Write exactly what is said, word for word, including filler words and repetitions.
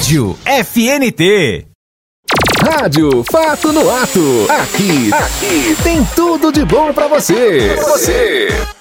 Rádio F N T. Rádio Fato no Ato. Aqui, aqui tem tudo de bom pra você. Pra você.